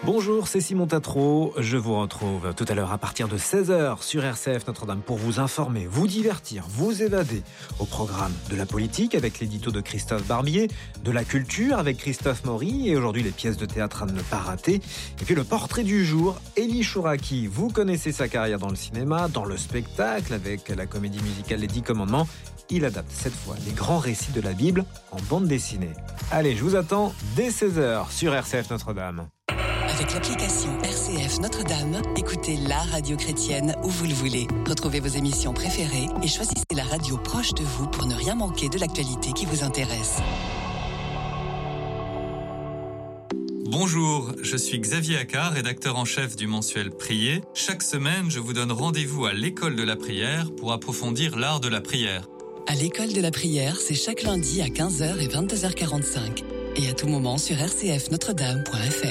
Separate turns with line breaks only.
Bonjour, c'est Simon Tatro. Je vous retrouve tout à l'heure à partir de 16h sur RCF Notre-Dame pour vous informer, vous divertir, vous évader. Au programme de la politique avec l'édito de Christophe Barbier, de la culture avec Christophe Maury et aujourd'hui les pièces de théâtre à ne pas rater. Et puis le portrait du jour, Elie Chouraki. Vous connaissez sa carrière dans le cinéma, dans le spectacle avec la comédie musicale Les 10 Commandements. Il adapte cette fois les grands récits de la Bible en bande dessinée. Allez, je vous attends dès 16h sur RCF Notre-Dame.
Avec l'application RCF Notre-Dame, écoutez la radio chrétienne où vous le voulez. Retrouvez vos émissions préférées et choisissez la radio proche de vous pour ne rien manquer de l'actualité qui vous intéresse.
Bonjour, je suis Xavier Accard, rédacteur en chef du mensuel Prier. Chaque semaine, je vous donne rendez-vous à l'école de la prière pour approfondir l'art de la prière.
À l'école de la prière, c'est chaque lundi à 15h et 22h45. Et à tout moment sur rcfnotredame.fr.